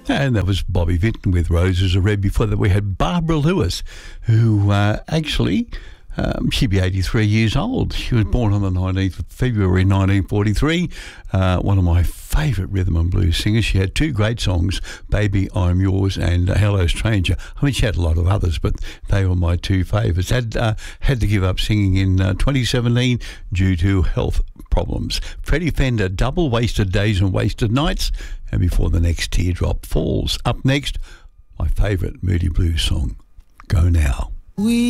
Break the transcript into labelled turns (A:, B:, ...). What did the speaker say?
A: And that was Bobby Vinton with Roses Are Red. Before that, we had Barbara Lewis, who actually, she'd be 83 years old. She was born on the 19th of February 1943. One of my favourite rhythm and blues singers. She had two great songs, Baby I'm Yours and Hello Stranger. I mean, she had a lot of others, but they were my two favourites. Had to give up singing in 2017 due to health problems. Freddie Fender, Double Wasted Days and Wasted Nights, and Before the Next Teardrop Falls. Up next, my favourite Moody Blues song, Go Now.